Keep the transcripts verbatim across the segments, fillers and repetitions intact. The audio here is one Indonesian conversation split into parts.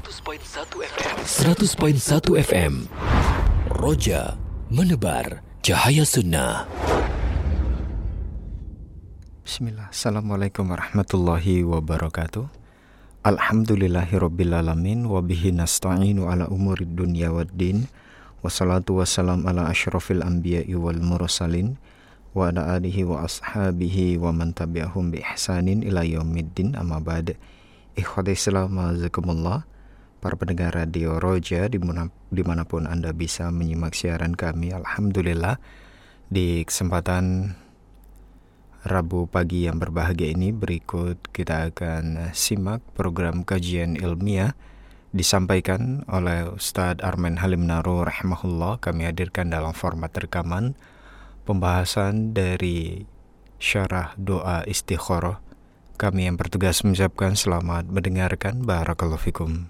seratus koma satu F M. seratus koma satu F M. Roja menebar cahaya sunnah. Bismillah. Assalamualaikum warahmatullahi wabarakatuh. Alhamdulillahirabbil alamin wa bihi nasta'inu ala umurid dunya waddin. Wassalatu wassalam ala asyrafil anbiya'i wal mursalin wa ala alihi wa ashabihi wa man tabi'ahum bi ihsanin ila yaumiddin, amma ba'd. Ikhwati Islam azakumullah, para pendengar Radio Roja dimanapun Anda bisa menyimak siaran kami. Alhamdulillah, di kesempatan Rabu pagi yang berbahagia ini, berikut kita akan simak program kajian ilmiah disampaikan oleh Ustadz Arman Halim Naru rahimahullah. Kami hadirkan dalam format rekaman pembahasan dari syarah doa istikharah. Kami yang bertugas mengucapkan selamat mendengarkan. Barakallahu fikum.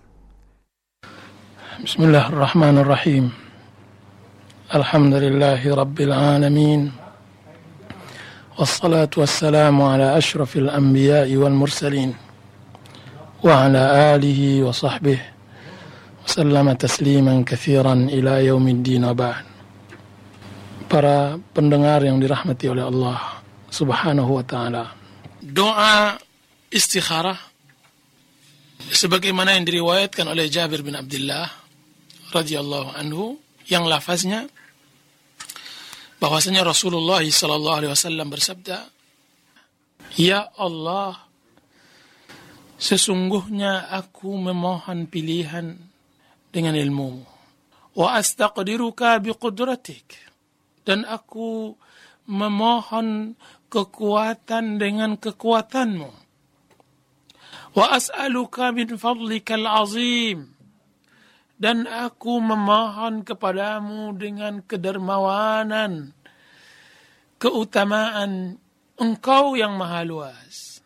Bismillahirrahmanirrahim. Alhamdulillahi rabbil alamin. Wassalatu wassalamu ala ashrafil anbiya'i wal mursalin wa ala alihi wa sahbihi wa sallama tasliman katsiran ila yaumiddin wa ba'd. Para pendengar yang dirahmati oleh Allah Subhanahu wa ta'ala, doa istikharah sebagaimana yang diriwayatkan oleh Jabir bin Abdullah radhiyallahu anhu, yang lafaznya bahwasanya Rasulullah sallallahu alaihi wasallam bersabda, "Ya Allah, sesungguhnya aku memohon pilihan dengan ilmu-Mu, wa astaqdiruka biqudratik, dan aku memohon kekuatan dengan kekuatan-Mu, wa as'aluka min fadlikal azim, dan aku memohon kepadamu dengan kedermawanan, keutamaan Engkau yang maha luas."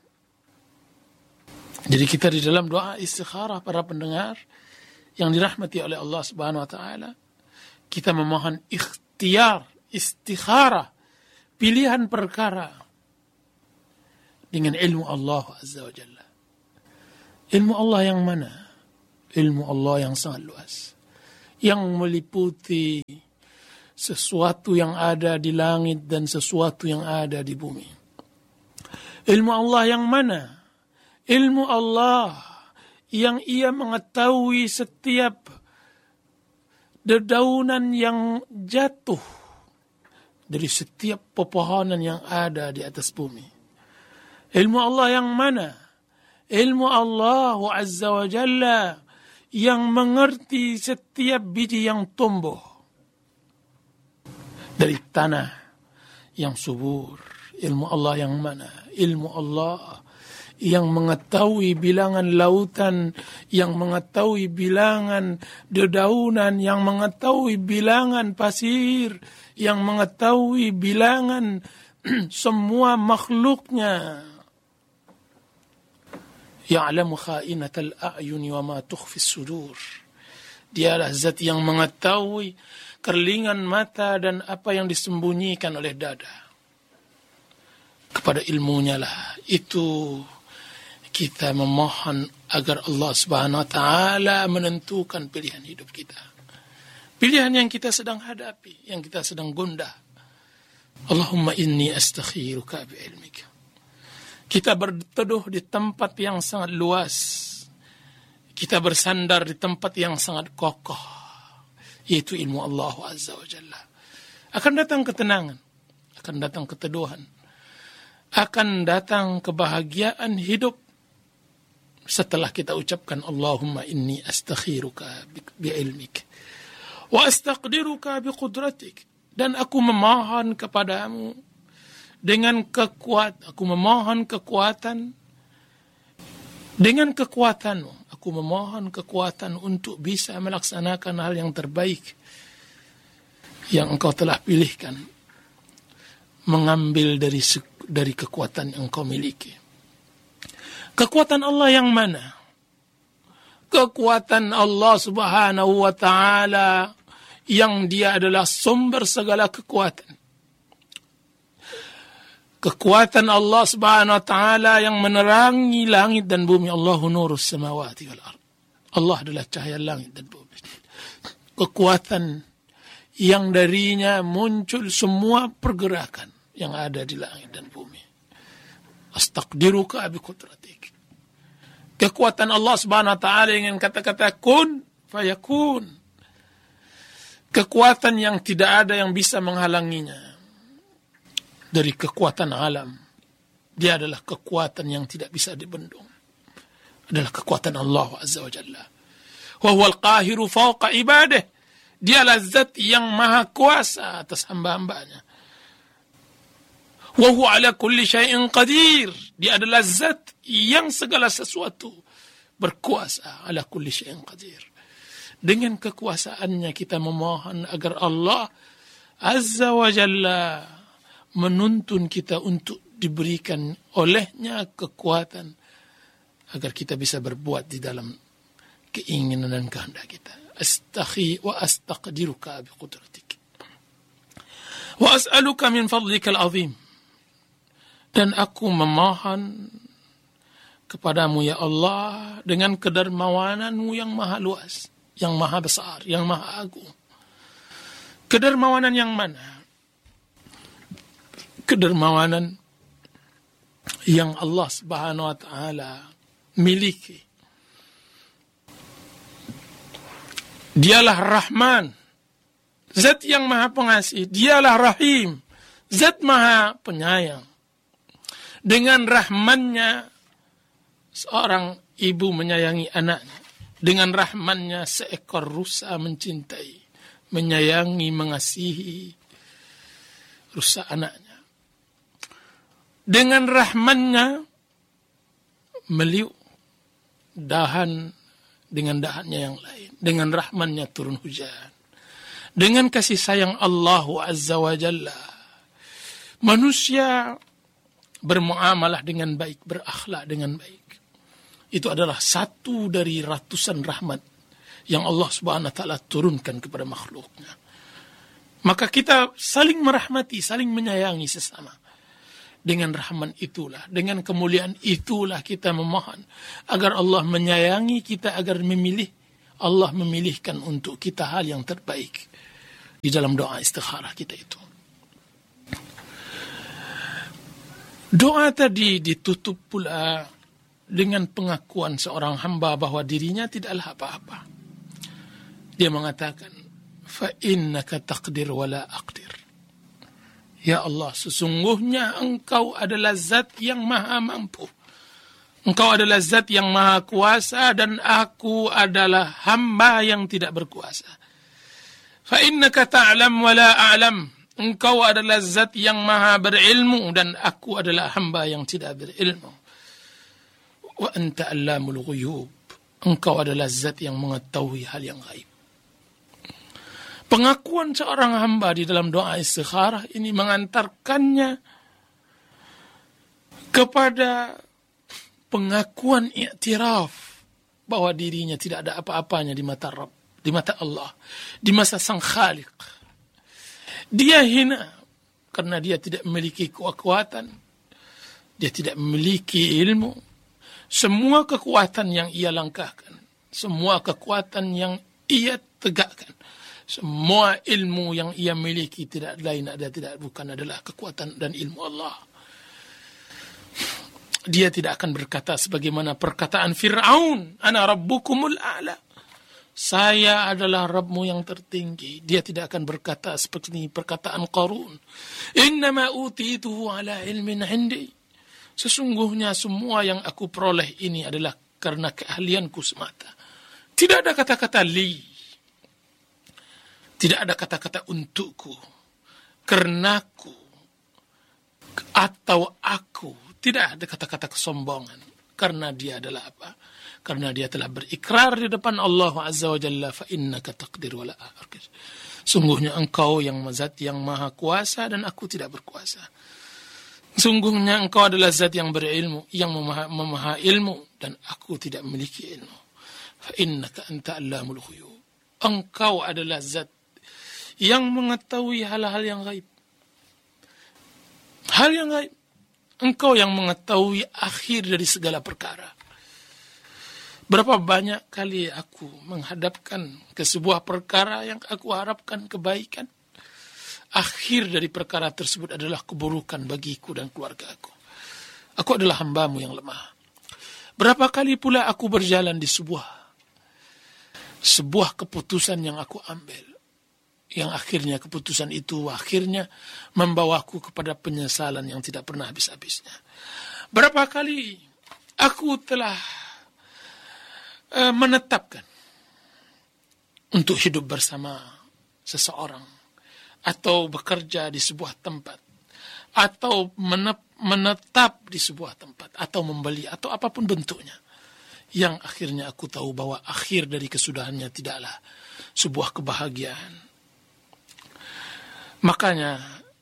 Jadi kita di dalam doa istikharah, para pendengar yang dirahmati oleh Allah Subhanahu wa taala, kita memohon ikhtiar, istikharah, pilihan perkara dengan ilmu Allah Azza wa Jalla. Ilmu Allah yang mana? Ilmu Allah yang sangat luas, yang meliputi sesuatu yang ada di langit dan sesuatu yang ada di bumi. Ilmu Allah yang mana? Ilmu Allah yang Ia mengetahui setiap dedaunan yang jatuh dari setiap pepohonan yang ada di atas bumi. Ilmu Allah yang mana? Ilmu Allah Azza wa Jalla yang mengerti setiap biji yang tumbuh dari tanah yang subur. Ilmu Allah yang mana? Ilmu Allah yang mengetahui bilangan lautan, yang mengetahui bilangan dedaunan, yang mengetahui bilangan pasir, yang mengetahui bilangan semua makhluknya. Ya'lamu kha'inatal a'yuni wa ma tukhfis sudur. Dialah zat yang mengetahui kerlingan mata dan apa yang disembunyikan oleh dada. Kepada ilmunya lah itu kita memohon agar Allah Subhanahu wa taala menentukan pilihan hidup kita. Pilihan yang kita sedang hadapi, yang kita sedang gundah. Allahumma inni astakhiruka bi'ilmika. Kita berteduh di tempat yang sangat luas. Kita bersandar di tempat yang sangat kokoh, yaitu ilmu Allah Azza wa Jalla. Akan datang ketenangan, akan datang keteduhan, akan datang kebahagiaan hidup setelah kita ucapkan Allahumma inni astakhiruka bi'ilmik wa astaqdiruka biqudratik, dan aku memohon kepadamu dengan kekuatan, aku memohon kekuatan dengan kekuatanmu, aku memohon kekuatan untuk bisa melaksanakan hal yang terbaik yang Engkau telah pilihkan, mengambil dari dari kekuatan yang Engkau miliki. Kekuatan Allah yang mana? Kekuatan Allah Subhanahu wa taala yang Dia adalah sumber segala kekuatan. Kekuatan Allah Subhanahu wa taala yang menerangi langit dan bumi. Allahu nurus samawati wal ard. Allah adalah cahaya langit dan bumi. Kekuatan yang darinya muncul semua pergerakan yang ada di langit dan bumi. Astaqdiruka biqudratik. Kekuatan Allah Subhanahu wa taala dengan kata-kata kun fayakun. Kekuatan yang tidak ada yang bisa menghalanginya dari kekuatan alam. Dia adalah kekuatan yang tidak bisa dibendung. Adalah kekuatan Allah Azza wa Jalla. Wa huwal qahiru fawqa ibadah. Dialah zat yang maha kuasa atas hamba-hambanya. Wa huwa ala kulli syai'in qadir. Dia adalah zat yang segala sesuatu berkuasa. Ala kulli syai'in qadir. Dengan kekuasaannya kita memohon agar Allah Azza wa Jalla menuntun kita untuk diberikan olehnya kekuatan agar kita bisa berbuat di dalam keinginan dan kehendak kita. Astakhi wa astaqdiruka biqudratik. Wa as'aluka min fadlika al-azim. Dan aku memohon kepadamu ya Allah dengan kedermawananmu yang maha luas, yang maha besar, yang maha agung. Kedermawanan yang mana? Kedermawanan yang Allah Subhanahu wa taala miliki. Dialah Rahman, zat yang maha pengasih. Dialah Rahim, zat maha penyayang. Dengan rahmannya seorang ibu menyayangi anaknya. Dengan rahmannya seekor rusa mencintai, menyayangi, mengasihi rusa anaknya. Dengan rahmannya meliuk dahan dengan dahannya yang lain. Dengan rahmannya turun hujan. Dengan kasih sayang Allah Azza wa Jalla, manusia bermuamalah dengan baik, berakhlak dengan baik. Itu adalah satu dari ratusan rahmat yang Allah Subhanahu wa taala turunkan kepada makhluknya. Maka kita saling merahmati, saling menyayangi sesama. Dengan rahman itulah, dengan kemuliaan itulah kita memohon agar Allah menyayangi kita, agar memilih, Allah memilihkan untuk kita hal yang terbaik di dalam doa istikharah kita itu. Doa tadi ditutup pula dengan pengakuan seorang hamba bahwa dirinya tidaklah apa-apa. Dia mengatakan, fa innaka taqdir wa la aqdir. Ya Allah, sesungguhnya Engkau adalah zat yang maha mampu. Engkau adalah zat yang maha kuasa dan aku adalah hamba yang tidak berkuasa. Fa innaka ta'lam wa la a'lam. Engkau adalah zat yang maha berilmu dan aku adalah hamba yang tidak berilmu. Wa anta allamul ghuyub. Engkau adalah zat yang mengetahui hal yang gaib. Pengakuan seorang hamba di dalam doa istikharah ini mengantarkannya kepada pengakuan iktiraf bahwa dirinya tidak ada apa-apanya di mata Rabb, di mata Allah, di mata Sang Khaliq. Dia hina karena dia tidak memiliki kekuatan, dia tidak memiliki ilmu. Semua kekuatan yang ia langkahkan, semua kekuatan yang ia tegakkan, semua ilmu yang ia miliki tidak lain ada tidak bukan adalah kekuatan dan ilmu Allah. Dia tidak akan berkata sebagaimana perkataan Fir'aun, ana rabbukumul a'la. Saya adalah Rabbmu yang tertinggi. Dia tidak akan berkata seperti perkataan Qarun, innama utituhu ala ilmin indi. Sesungguhnya semua yang aku peroleh ini adalah karena keahlianku semata. Tidak ada kata-kata li. Tidak ada kata-kata untukku, karenaku, atau aku. Tidak ada kata-kata kesombongan. Karena dia adalah apa? Karena dia telah berikrar di depan Allah Azza wa Jalla, fa innaka taqdir wa la aqdir. Sungguhnya engkau yang zat yang maha kuasa dan aku tidak berkuasa. Sungguhnya engkau adalah zat yang berilmu, yang memaha, memaha ilmu dan aku tidak memiliki ilmu. Fa innaka anta allamul ghuyub. Engkau adalah zat yang mengetahui hal-hal yang gaib. Hal yang gaib. Engkau yang mengetahui akhir dari segala perkara. Berapa banyak kali aku menghadapkan ke sebuah perkara yang aku harapkan kebaikan. Akhir dari perkara tersebut adalah keburukan bagiku dan keluarga aku. Aku adalah hambamu yang lemah. Berapa kali pula aku berjalan di sebuah sebuah keputusan yang aku ambil. Yang akhirnya keputusan itu akhirnya membawaku kepada penyesalan yang tidak pernah habis-habisnya. Berapa kali aku telah uh, menetapkan untuk hidup bersama seseorang, atau bekerja di sebuah tempat, atau menetap di sebuah tempat, atau membeli, atau apapun bentuknya, yang akhirnya aku tahu bahwa akhir dari kesudahannya tidaklah sebuah kebahagiaan. Makanya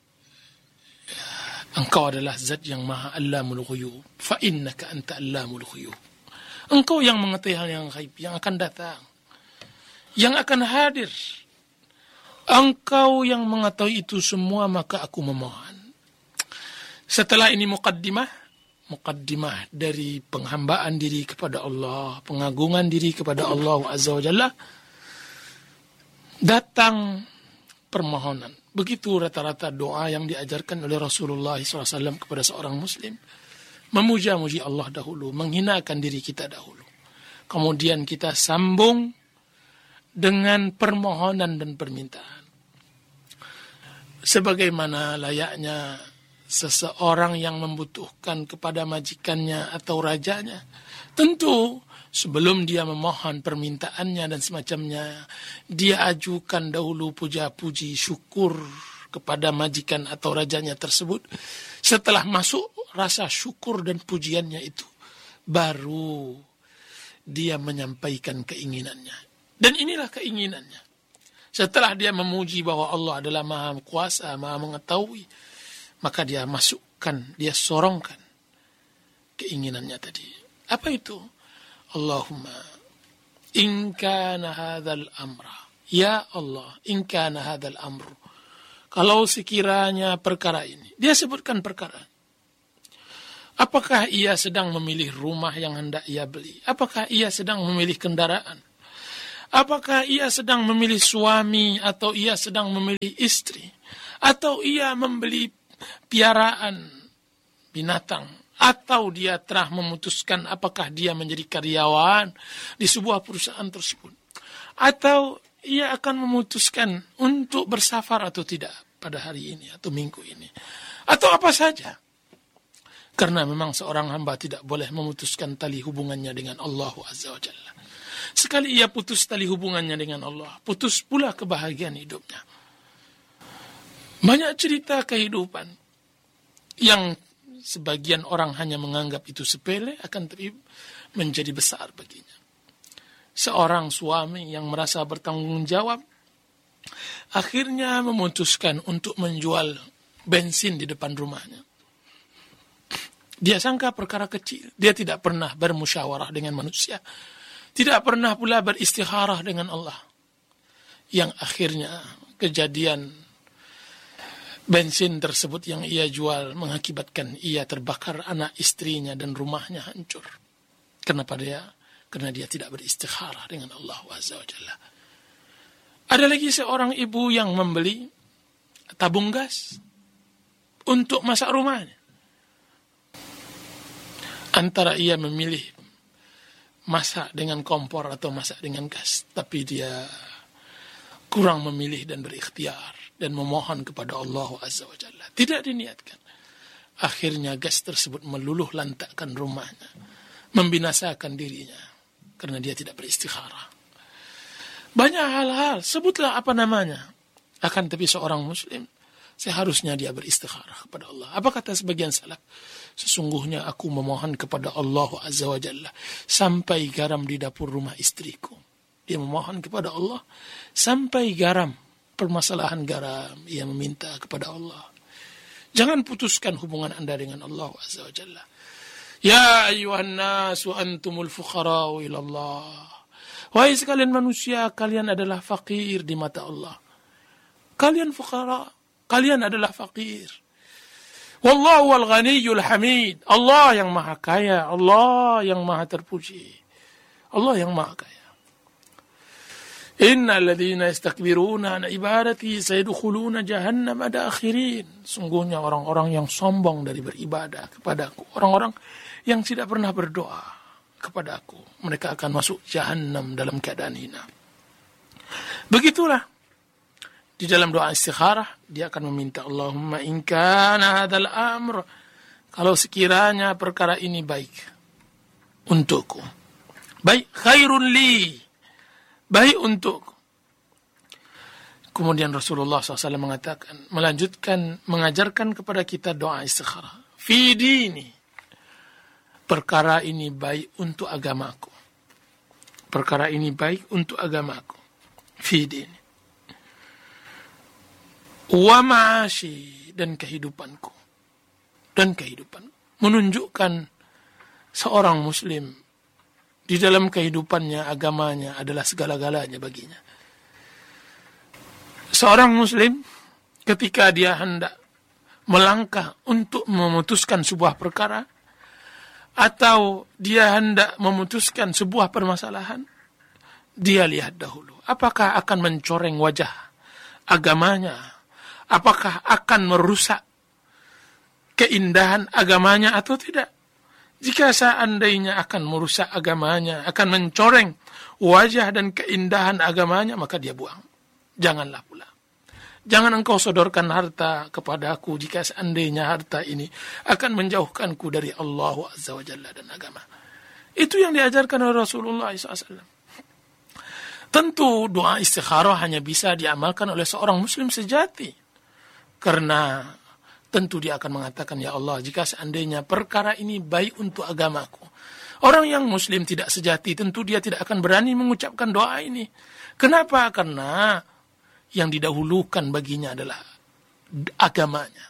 engkau adalah zat yang maha allamul ghuyub, fa innaka anta allamul ghuyub. Engkau yang mengetahui hal yang gaib, yang akan datang, yang akan hadir. Engkau yang mengetahui itu semua, maka aku memohon. Setelah ini muqaddimah, muqaddimah dari penghambaan diri kepada Allah, pengagungan diri kepada Allah Azza wa Jalla, datang permohonan. Begitu rata-rata doa yang diajarkan oleh Rasulullah shallallahu alaihi wasallam kepada seorang muslim. Memuja-muji Allah dahulu, menghinakan diri kita dahulu. Kemudian kita sambung dengan permohonan dan permintaan. Sebagaimana layaknya seseorang yang membutuhkan kepada majikannya atau rajanya, tentu sebelum dia memohon permintaannya dan semacamnya, dia ajukan dahulu puja-puji syukur kepada majikan atau rajanya tersebut. Setelah masuk rasa syukur dan pujiannya itu, baru dia menyampaikan keinginannya. Dan inilah keinginannya. Setelah dia memuji bahwa Allah adalah maha kuasa, maha mengetahui, maka dia masukkan, dia sorongkan keinginannya tadi. Apa itu? Allahumma in kana hadzal amra, ya Allah, in kana hadzal amru, kalau sekiranya perkara ini, dia sebutkan perkara. Apakah ia sedang memilih rumah yang hendak ia beli? Apakah ia sedang memilih kendaraan? Apakah ia sedang memilih suami, atau ia sedang memilih istri, atau ia membeli piaraan binatang, atau dia telah memutuskan apakah dia menjadi karyawan di sebuah perusahaan tersebut, atau ia akan memutuskan untuk bersafar atau tidak pada hari ini atau minggu ini, atau apa saja. Karena memang seorang hamba tidak boleh memutuskan tali hubungannya dengan Allah Azza wa Jalla. Sekali ia putus tali hubungannya dengan Allah, putus pula kebahagiaan hidupnya. Banyak cerita kehidupan yang sebagian orang hanya menganggap itu sepele, akan tapi menjadi besar baginya. Seorang suami yang merasa bertanggung jawab, akhirnya memutuskan untuk menjual bensin di depan rumahnya. Dia sangka perkara kecil. Dia tidak pernah bermusyawarah dengan manusia. Tidak pernah pula beristikharah dengan Allah. Yang akhirnya kejadian bensin tersebut yang ia jual mengakibatkan ia terbakar, anak istrinya dan rumahnya hancur. Kenapa dia? Karena dia tidak beristikharah dengan Allah Azza wa Jalla. Ada lagi seorang ibu yang membeli tabung gas untuk masak rumahnya. Antara ia memilih masak dengan kompor atau masak dengan gas, tapi dia kurang memilih dan berikhtiar dan memohon kepada Allah Azza wa Jalla. Tidak diniatkan. Akhirnya gas tersebut meluluh lantakkan rumahnya, membinasakan dirinya karena dia tidak beristikharah. Banyak hal-hal, sebutlah apa namanya. Akan tapi seorang muslim seharusnya dia beristikharah kepada Allah. Apa kata sebagian salaf? Sesungguhnya aku memohon kepada Allah Azza wa Jalla sampai garam di dapur rumah istriku. Dia memohon kepada Allah sampai garam, permasalahan garam, ia meminta kepada Allah. Jangan putuskan hubungan Anda dengan Allah Azza wa Jalla. Ya ayyuhan nasu antumul fuqara'u ila Allah. Wahai sekalian manusia, kalian adalah fakir di mata Allah. Kalian fuqara, kalian adalah fakir. Wallahu wal-ghaniyyul hamid. Allah yang maha kaya, Allah yang maha terpuji. Allah yang maha kaya. Innal ladzina yastakbiruna an ibadati sayadkhuluna jahannam dakhirin. Sungguhnya orang-orang yang sombong dari beribadah kepadaku, orang-orang yang tidak pernah berdoa kepadaku, mereka akan masuk jahannam dalam keadaan hina. Begitulah di dalam doa istikharah dia akan meminta, Allahumma in kana hadzal amr, kalau sekiranya perkara ini baik untukku, baik khairun li, baik untukku. Kemudian Rasulullah shallallahu alaihi wasallam mengatakan, melanjutkan mengajarkan kepada kita doa istikharah. Fi dini, perkara ini baik untuk agamaku. Perkara ini baik untuk agamaku. Fi dini. Wa ma'ashi, dan kehidupanku. Dan kehidupan. Menunjukkan seorang muslim di dalam kehidupannya, agamanya adalah segala-galanya baginya. Seorang muslim ketika dia hendak melangkah untuk memutuskan sebuah perkara, atau dia hendak memutuskan sebuah permasalahan, dia lihat dahulu apakah akan mencoreng wajah agamanya, apakah akan merusak keindahan agamanya atau tidak. Jika seandainya akan merusak agamanya, akan mencoreng wajah dan keindahan agamanya, maka dia buang. Janganlah pula. Jangan engkau sodorkan harta kepadaku jika seandainya harta ini akan menjauhkanku dari Allah Azza wa Jalla dan agama. Itu yang diajarkan oleh Rasulullah shallallahu alaihi wasallam. Tentu doa istikharah hanya bisa diamalkan oleh seorang muslim sejati. Karena tentu dia akan mengatakan, ya Allah, jika seandainya perkara ini baik untuk agamaku. Orang yang muslim tidak sejati, tentu dia tidak akan berani mengucapkan doa ini. Kenapa? Karena yang didahulukan baginya adalah agamanya.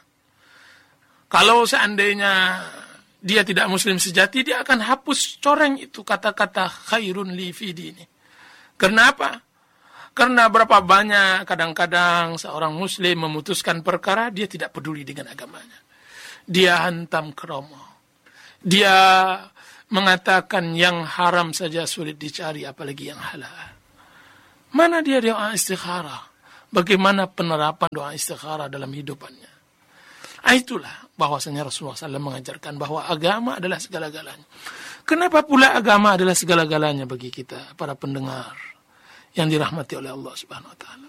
Kalau seandainya dia tidak muslim sejati, dia akan hapus coreng itu kata-kata khairun li fi dini. Kenapa? Karena berapa banyak kadang-kadang seorang muslim memutuskan perkara, dia tidak peduli dengan agamanya. Dia hantam kromo. Dia mengatakan yang haram saja sulit dicari, apalagi yang halal. Mana dia doa istikharah? Bagaimana penerapan doa istikharah dalam hidupannya? Itulah bahwasanya Rasulullah shallallahu alaihi wasallam mengajarkan bahwa agama adalah segala-galanya. Kenapa pula agama adalah segala-galanya bagi kita, para pendengar yang dirahmati oleh Allah Subhanahu wa taala?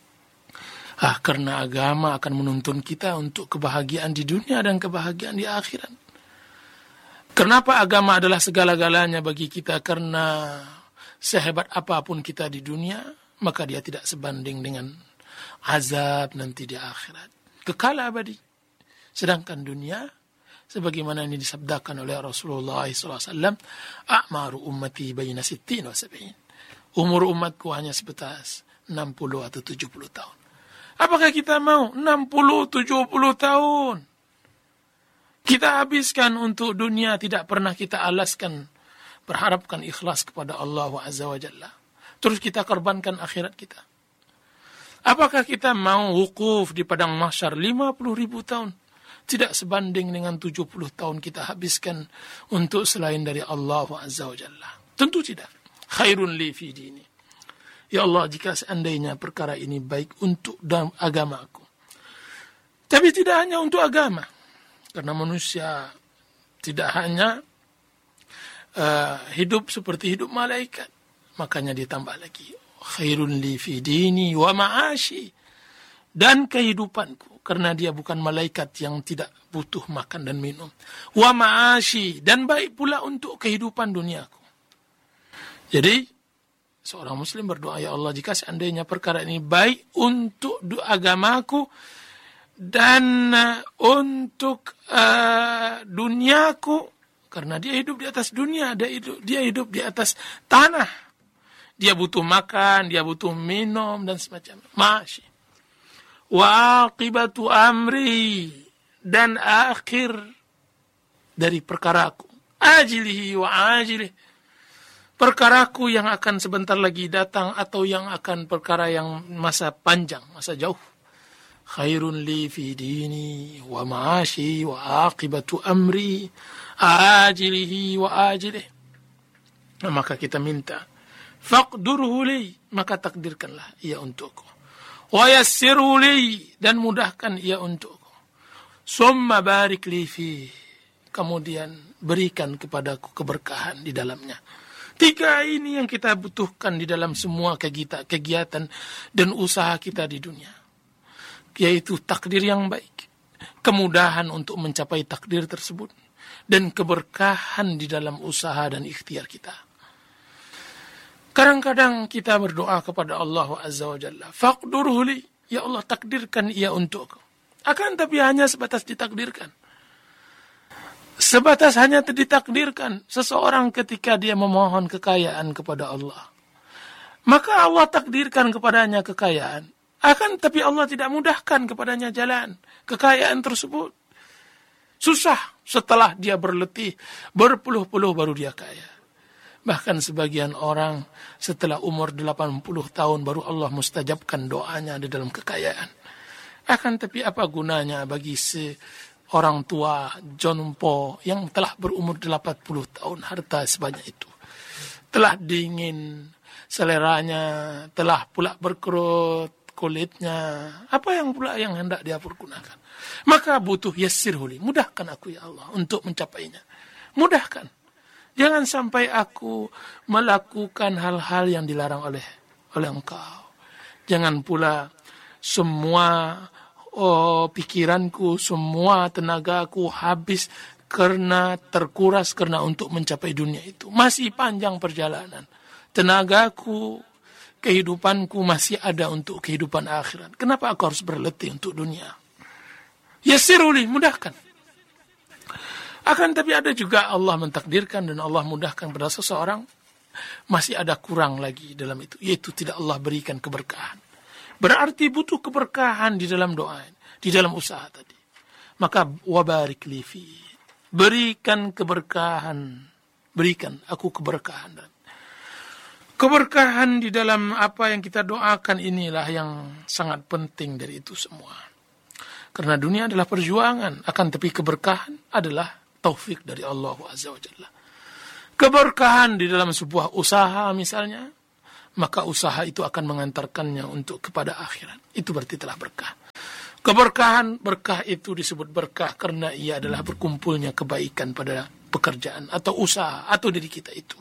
Ah, karena agama akan menuntun kita untuk kebahagiaan di dunia dan kebahagiaan di akhirat. Kenapa agama adalah segala-galanya bagi kita? Karena sehebat apapun kita di dunia, maka dia tidak sebanding dengan azab nanti di akhirat. Kekal abadi. Sedangkan dunia, sebagaimana ini disabdakan oleh Rasulullah shallallahu alaihi wasallam, a'maru ummati baina sittin wa sab'in. Umur umatku hanya sebatas enam puluh atau tujuh puluh tahun. Apakah kita mau enam puluh, tujuh puluh tahun kita habiskan untuk dunia, tidak pernah kita alaskan, berharapkan ikhlas kepada Allah Azza wa Jalla, terus kita korbankan akhirat kita? Apakah kita mau wukuf di padang mahsyar lima puluh ribu tahun, tidak sebanding dengan tujuh puluh tahun kita habiskan untuk selain dari Allah Azza wa Jalla? Tentu tidak. Khairun li fi dini. Ya Allah, jika seandainya perkara ini baik untuk agamaku. Tapi tidak hanya untuk agama. Karena manusia tidak hanya uh, hidup seperti hidup malaikat. Makanya ditambah lagi. Khairun li fi dini wa ma'ashi. Dan kehidupanku. Karena dia bukan malaikat yang tidak butuh makan dan minum. Wa ma'ashi. Dan baik pula untuk kehidupan duniaku. Jadi, seorang muslim berdoa, ya Allah, jika seandainya perkara ini baik untuk agamaku dan uh, untuk uh, duniaku, karena dia hidup di atas dunia, dia hidup, dia hidup di atas tanah. Dia butuh makan, dia butuh minum, dan semacamnya. Masya. Wa aqibatu amri, dan akhir dari perkaraku. Ajilihi wa ajilih. Perkaraku yang akan sebentar lagi datang atau yang akan perkara yang masa panjang, masa jauh. Khairun li fi dini wa ma'ashi wa aqibatu amri ajilihi wa ajilih. Nah, maka kita minta, faqdurhu li, maka takdirkanlah ia untukku. Wa yassirhu li, dan mudahkan ia untukku. Summa barik li fi, kemudian berikan kepadaku keberkahan di dalamnya. Tiga ini yang kita butuhkan di dalam semua kegiatan dan usaha kita di dunia. Yaitu takdir yang baik, kemudahan untuk mencapai takdir tersebut, dan keberkahan di dalam usaha dan ikhtiar kita. Kadang-kadang kita berdoa kepada Allah Azza wa Jalla, faqdurhu li, ya Allah takdirkan ia untukku. Akan tapi hanya sebatas ditakdirkan. Sebatas hanya ditakdirkan seseorang ketika dia memohon kekayaan kepada Allah. Maka Allah takdirkan kepadanya kekayaan. Akan tapi Allah tidak mudahkan kepadanya jalan kekayaan tersebut. Susah setelah dia berletih, berpuluh-puluh baru dia kaya. Bahkan sebagian orang setelah umur delapan puluh tahun baru Allah mustajabkan doanya di dalam kekayaan. Akan tapi apa gunanya bagi si orang tua jompo yang telah berumur delapan puluh tahun harta sebanyak itu. Telah dingin seleranya, telah pula berkerut kulitnya. Apa yang pula yang hendak dia pergunakan? Maka butuh yassirhu li, mudahkan aku ya Allah untuk mencapainya. Mudahkan. Jangan sampai aku melakukan hal-hal yang dilarang oleh oleh Engkau. Jangan pula semua oh, pikiranku, semua tenagaku habis karena terkuras karena untuk mencapai dunia itu. Masih panjang perjalanan. Tenagaku, kehidupanku masih ada untuk kehidupan akhirat. Kenapa aku harus berletih untuk dunia? Yassirhu li, mudahkan. Akan tapi ada juga Allah mentakdirkan dan Allah mudahkan pada seseorang masih ada kurang lagi dalam itu, yaitu tidak Allah berikan keberkahan. Berarti butuh keberkahan di dalam doa, di dalam usaha tadi. Maka wabarik li fi, berikan keberkahan, berikan aku keberkahan. Keberkahan di dalam apa yang kita doakan inilah yang sangat penting dari itu semua. Karena dunia adalah perjuangan, akan tapi keberkahan adalah taufik dari Allah Azza wa Jalla. Keberkahan di dalam sebuah usaha misalnya, maka usaha itu akan mengantarkannya untuk kepada akhirat. Itu berarti telah berkah. Keberkahan, berkah itu disebut berkah karena ia adalah berkumpulnya kebaikan pada pekerjaan atau usaha atau diri kita itu.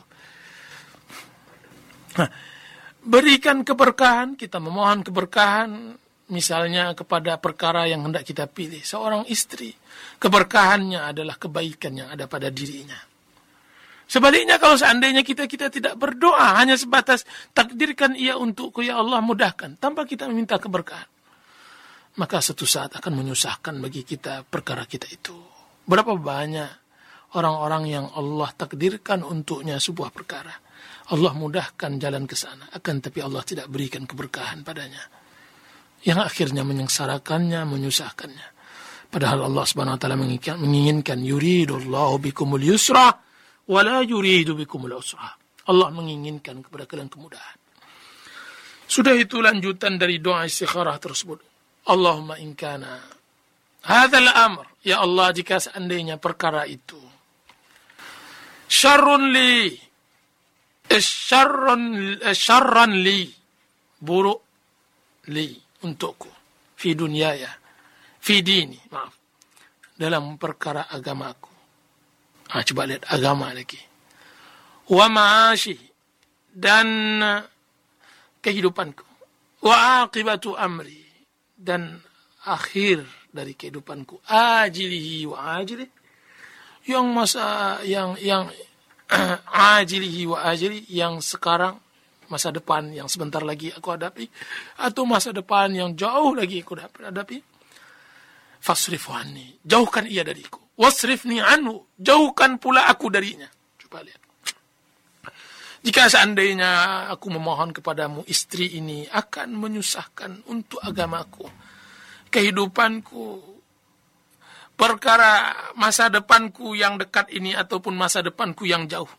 Nah, berikan keberkahan, kita memohon keberkahan misalnya kepada perkara yang hendak kita pilih. Seorang istri, keberkahannya adalah kebaikan yang ada pada dirinya. Sebaliknya kalau seandainya kita kita tidak berdoa, hanya sebatas takdirkan ia untukku ya Allah mudahkan, tanpa kita meminta keberkahan, maka suatu saat akan menyusahkan bagi kita perkara kita itu. Berapa banyak orang-orang yang Allah takdirkan untuknya sebuah perkara, Allah mudahkan jalan ke sana, akan tapi Allah tidak berikan keberkahan padanya, yang akhirnya menyengsarakannya, menyusahkannya. Padahal Allah Subhanahu wa taala menginginkan yuridullahu bikumul yusra wa la yuridu bikumul usra. Allah menginginkan kepada kalian kemudahan. Sudah itu lanjutan dari doa istikharah tersebut. Allahumma in kana hadzal amr, ya Allah jika seandainya perkara itu syarrun li, syarrun syarran li, buruk li untukku, fi dunyaya, fi dini, maaf, dalam perkara agamaku. Ah, coba lihat agama lagi. Wa ma'ashi, dan kehidupanku. Wa aqibatu amri, dan akhir dari kehidupanku. Ajilihi wa ajilihi, yang masa yang yang ajilihi wa ajilihi, yang sekarang, masa depan yang sebentar lagi aku hadapi, atau masa depan yang jauh lagi aku hadapi. Fasrif anni, jauhkan ia dariku. Wasrifni anhu, jauhkan pula aku darinya. Coba lihat. Jika seandainya aku memohon kepadamu, istri ini akan menyusahkan untuk agamaku, kehidupanku, perkara masa depanku yang dekat ini ataupun masa depanku yang jauh,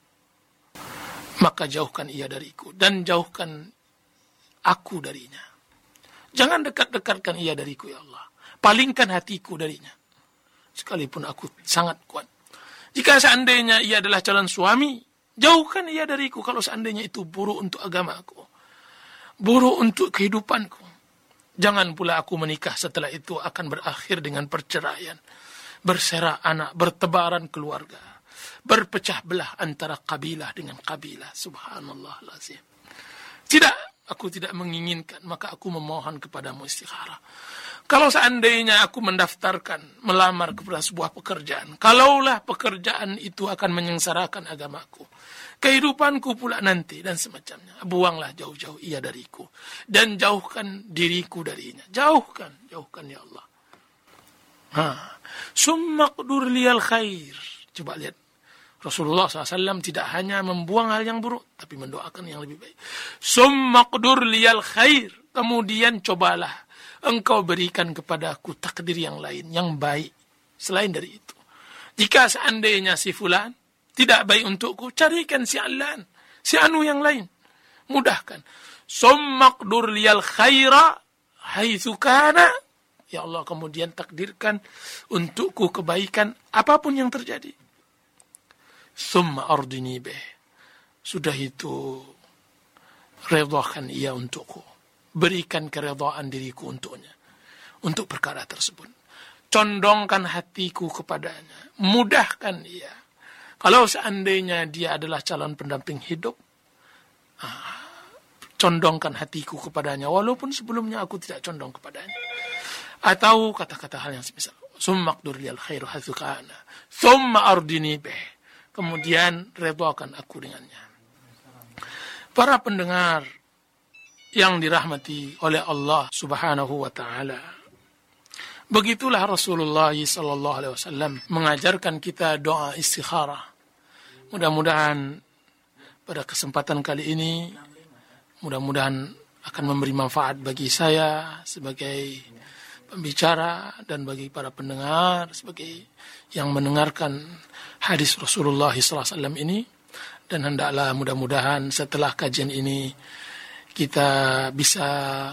maka jauhkan ia dariku dan jauhkan aku darinya. Jangan dekat-dekatkan ia dariku ya Allah. Palingkan hatiku darinya, sekalipun aku sangat kuat. Jika seandainya ia adalah calon suami, Jauhkan ia dariku kalau seandainya itu buruk untuk agamaku, buruk untuk kehidupanku. Jangan pula aku menikah setelah itu akan berakhir dengan perceraian, berserak anak, bertebaran keluarga, berpecah belah antara kabilah dengan kabilah. Subhanallah lazim. Tidak, aku tidak menginginkan, maka aku memohon kepadamu istikharah. Kalau seandainya aku mendaftarkan, melamar kepada sebuah pekerjaan, kalaulah pekerjaan itu akan menyengsarakan agamaku, kehidupanku pula nanti, dan semacamnya, buanglah jauh-jauh ia dariku, dan jauhkan diriku darinya. Jauhkan, jauhkan ya Allah. Summa qdur liyal khair. Coba lihat, Rasulullah shallallahu alaihi wasallam tidak hanya membuang hal yang buruk, tapi mendoakan yang lebih baik. Summa qdur liyal khair. Kemudian cobalah engkau berikan kepadaku takdir yang lain, yang baik selain dari itu. Jika seandainya si fulan tidak baik untukku, carikan si alan, si anu yang lain. Mudahkan. Summa qdur liyal khaira haitsu kana. Ya Allah, kemudian takdirkan untukku kebaikan apapun yang terjadi. Summa ardini bih. Sudah itu, redhakan ia untukku. Berikan keredhaan diriku untuknya, untuk perkara tersebut. Condongkan hatiku kepadanya. Mudahkan ia. Kalau seandainya dia adalah calon pendamping hidup, ah, condongkan hatiku kepadanya, walaupun sebelumnya aku tidak condong kepadanya. Atau kata-kata hal yang semisal. Summa qdur liyal khairu haitsu kana. Summa ardini bih. Kemudian redhakan aku dengannya. Para pendengar yang dirahmati oleh Allah Subhanahu wa taala. Begitulah Rasulullah sallallahu alaihi wasallam mengajarkan kita doa istikharah. Mudah-mudahan pada kesempatan kali ini, mudah-mudahan akan memberi manfaat bagi saya sebagai pembicara dan bagi para pendengar sebagai yang mendengarkan hadis Rasulullah sallallahu alaihi wasallam ini. Dan hendaklah mudah-mudahan setelah kajian ini kita bisa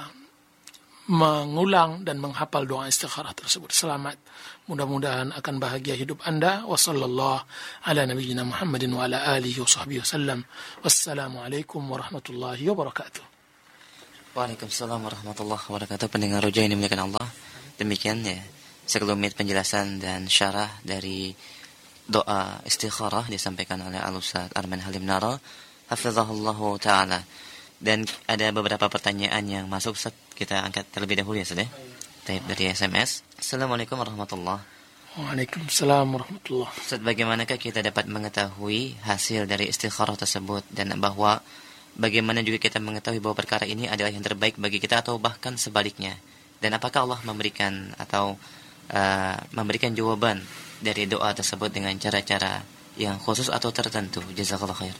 mengulang dan menghafal doa istikharah tersebut. Selamat. Mudah-mudahan akan bahagia hidup Anda. Wa sallallahu ala nabiyyina Muhammadin wa ala alihi wa sahbihi wasallam. Wassalamualaikum warahmatullahi wabarakatuh. Waalaikumsalam warahmatullahi wabarakatuh. Pendengar Roja ini dimuliakan Allah. Demikian ya sekelumit penjelasan dan syarah dari doa istikharah disampaikan oleh Al-Ustaz Arman Halim Nara hafizahullahu taala. Dan ada beberapa pertanyaan yang masuk, Ustaz. Kita angkat terlebih dahulu ya, Ustaz. Dari S M S. Assalamualaikum warahmatullahi wabarakatuh. Waalaikumsalam warahmatullahi wabarakatuh. Ustaz, bagaimanakah kita dapat mengetahui hasil dari istikharah tersebut, dan bahwa bagaimana juga kita mengetahui bahwa perkara ini adalah yang terbaik bagi kita atau bahkan sebaliknya? Dan apakah Allah memberikan atau uh, memberikan jawaban dari doa tersebut dengan cara-cara yang khusus atau tertentu? Jazakallahu khair.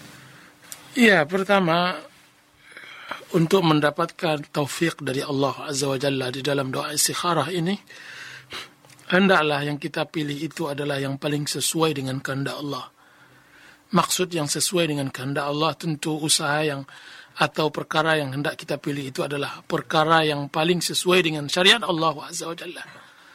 Iya, pertama, untuk mendapatkan taufik dari Allah Azza wa Jalla di dalam doa istikharah ini, hendaklah yang kita pilih itu adalah yang paling sesuai dengan kehendak Allah. Maksud yang sesuai dengan kehendak Allah, tentu usaha yang atau perkara yang hendak kita pilih itu adalah perkara yang paling sesuai dengan syariat Allah Azza wa Jalla.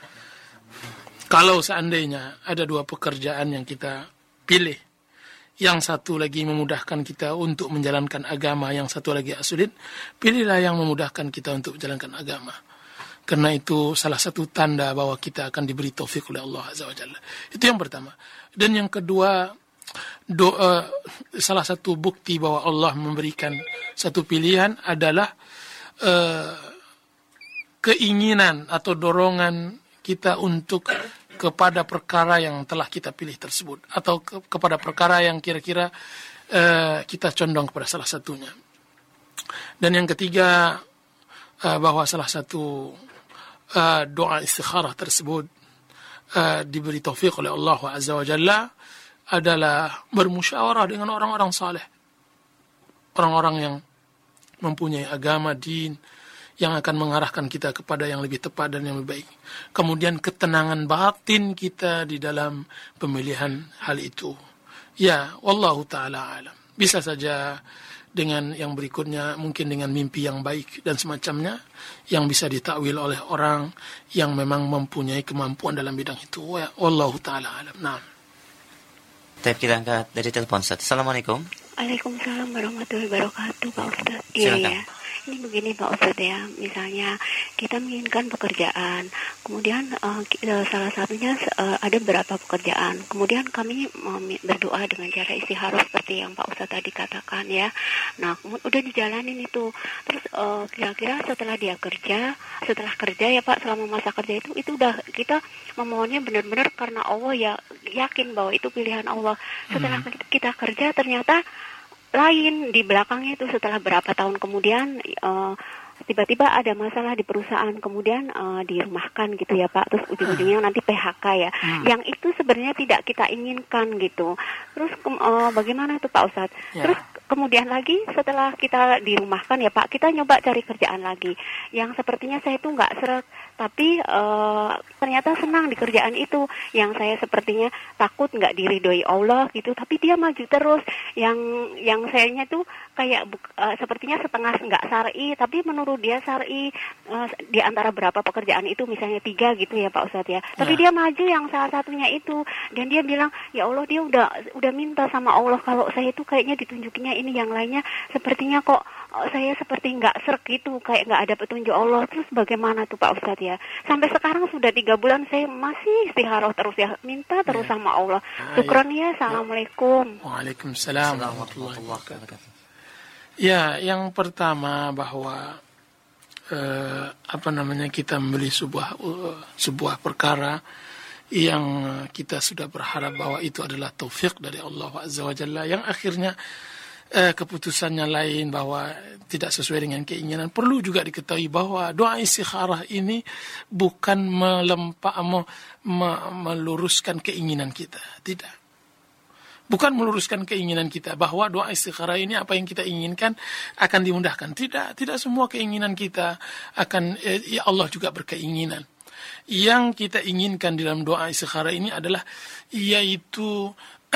Kalau seandainya ada dua pekerjaan yang kita pilih, yang satu lagi memudahkan kita untuk menjalankan agama, yang satu lagi sulit, pilihlah yang memudahkan kita untuk menjalankan agama. Karena itu salah satu tanda bahwa kita akan diberi taufik oleh Allah Azza wa Jalla. Itu yang pertama. Dan yang kedua, doa, salah satu bukti bahwa Allah memberikan satu pilihan adalah uh, keinginan atau dorongan kita untuk kepada perkara yang telah kita pilih tersebut, atau ke, kepada perkara yang kira-kira uh, kita condong kepada salah satunya. Dan yang ketiga, uh, bahwa salah satu uh, doa istikharah tersebut uh, diberi taufik oleh Allah Azza wa Jalla adalah bermusyawarah dengan orang-orang saleh, orang-orang yang mempunyai agama, din, yang akan mengarahkan kita kepada yang lebih tepat dan yang lebih baik. Kemudian ketenangan batin kita di dalam pemilihan hal itu. Ya, wallahu ta'ala alam. Bisa saja dengan yang berikutnya, mungkin dengan mimpi yang baik dan semacamnya, yang bisa ditakwil oleh orang yang memang mempunyai kemampuan dalam bidang itu. Ya, wallahu ta'ala alam. Nah. Tapi kita angkat dari telepon, Ustaz. Assalamualaikum. Waalaikumsalam warahmatullahi wabarakatuh, Pak Ustaz. Silakan. Iya, ya. Ini begini Pak Ustaz ya, misalnya kita menginginkan pekerjaan, kemudian uh, salah satunya uh, ada beberapa pekerjaan, kemudian kami um, berdoa dengan cara istikharah seperti yang Pak Ustaz tadi katakan ya. Nah, udah dijalanin itu, terus uh, kira-kira setelah dia kerja, setelah kerja ya Pak, selama masa kerja itu, itu udah kita memohonnya benar-benar karena Allah ya, yakin bahwa itu pilihan Allah. Setelah hmm. kita kerja ternyata lain di belakangnya itu, setelah berapa tahun kemudian uh, tiba-tiba ada masalah di perusahaan, kemudian uh, dirumahkan gitu ya Pak, terus ujung-ujungnya nanti P H K ya, hmm. yang itu sebenarnya tidak kita inginkan gitu. Terus ke- uh, bagaimana itu Pak Ustadz? Ya. Terus kemudian lagi setelah kita dirumahkan ya Pak, kita nyoba cari kerjaan lagi yang sepertinya saya itu nggak seret, tapi uh, ternyata senang di kerjaan itu, yang saya sepertinya takut nggak diridhoi Allah gitu, tapi dia maju terus. Yang yang sayanya tuh kayak uh, sepertinya setengah nggak syar'i, tapi menurut dia syar'i, uh, di antara berapa pekerjaan itu misalnya tiga gitu ya Pak Ustadz ya, tapi ya. Dia maju yang salah satunya itu, dan dia bilang ya Allah, dia udah udah minta sama Allah kalau saya itu kayaknya ditunjukinya ini, yang lainnya sepertinya kok uh, saya seperti nggak serk gitu, kayak nggak ada petunjuk Allah. Terus bagaimana tuh Pak Ustadz ya? Sampai sekarang sudah tiga bulan saya masih istikharah terus ya, minta terus ya. Sama Allah. Syukron ya. Assalamualaikum. Waalaikumsalam warahmatullahi wabarakatuh. Ya, yang pertama bahwa uh, apa namanya kita membeli sebuah uh, sebuah perkara yang kita sudah berharap bahwa itu adalah taufik dari Allah Azza wa Jalla, yang akhirnya eh, keputusannya lain, bahwa tidak sesuai dengan keinginan. Perlu juga diketahui bahwa doa istikharah ini bukan melempak, me, me, meluruskan keinginan kita, tidak. Bukan meluruskan keinginan kita, bahwa doa istikharah ini apa yang kita inginkan akan dimudahkan. Tidak, tidak semua keinginan kita akan, eh, ya Allah juga berkeinginan. Yang kita inginkan dalam doa istikharah ini adalah yaitu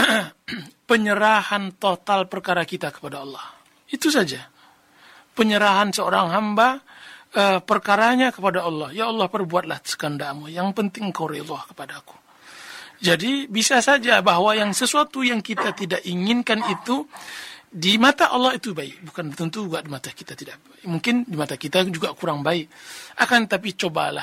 penyerahan total perkara kita kepada Allah. Itu saja. Penyerahan seorang hamba uh, perkaranya kepada Allah. Ya Allah, perbuatlah kehendakmu, yang penting Engkau ridha kepadaku. Jadi bisa saja bahwa yang sesuatu yang kita tidak inginkan itu di mata Allah itu baik, bukan tentu juga di mata kita tidak baik. Mungkin di mata kita juga kurang baik. Akan tapi cobalah